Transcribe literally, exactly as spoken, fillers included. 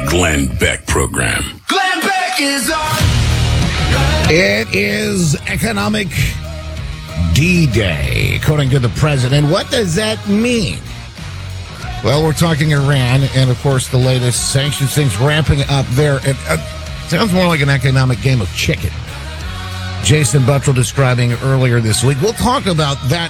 Glenn Beck Program. Glenn Beck is on. It is Economic D-Day, according to the president. What does that mean? Well, we're talking Iran, and of course, the latest sanctions, things ramping up there. It uh, sounds more like an economic game of chicken. Jason Buttrill describing earlier this week. We'll talk about that